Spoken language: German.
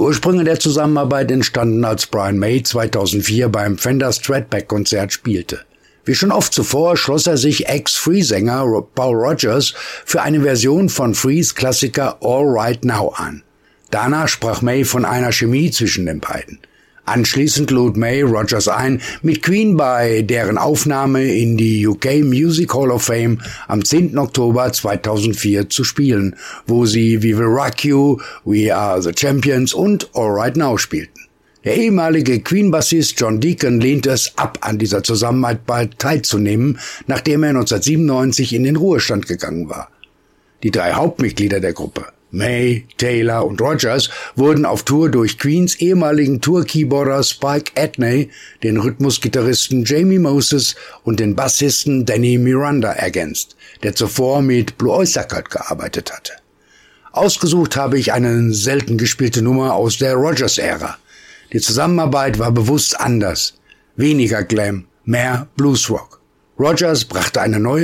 Ursprünge der Zusammenarbeit entstanden, als Brian May 2004 beim Fender Stratback-Konzert spielte. Wie schon oft zuvor schloss er sich Ex-Free-Sänger Paul Rodgers für eine Version von Frees Klassiker All Right Now an. Danach sprach May von einer Chemie zwischen den beiden. Anschließend lud May Rodgers ein, mit Queen bei deren Aufnahme in die UK Music Hall of Fame am 10. Oktober 2004 zu spielen, wo sie We Will Rock You, We Are the Champions und All Right Now spielten. Der ehemalige Queen-Bassist John Deacon lehnte es ab, an dieser Zusammenarbeit teilzunehmen, nachdem er 1997 in den Ruhestand gegangen war. Die 3 Hauptmitglieder der Gruppe, May, Taylor und Rodgers, wurden auf Tour durch Queens ehemaligen Tour-Keyboarder Spike Edney, den Rhythmusgitarristen Jamie Moses und den Bassisten Danny Miranda ergänzt, der zuvor mit Blue Oyster Cult gearbeitet hatte. Ausgesucht habe ich eine selten gespielte Nummer aus der Rodgers-Ära. Die Zusammenarbeit war bewusst anders. Weniger Glam, mehr Bluesrock. Rodgers brachte eine neue